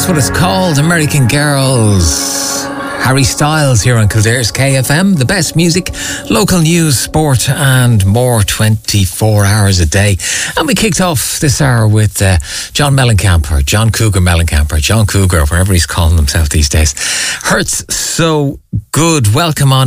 what it's called, American Girls. Harry Styles here on Kildare's KFM. The best music, local news, sport and more 24 hours a day. And we kicked off this hour with John Mellencamp, or John Cougar Mellencamp, or John Cougar, wherever he's calling himself these days. Hurts So Good. Welcome on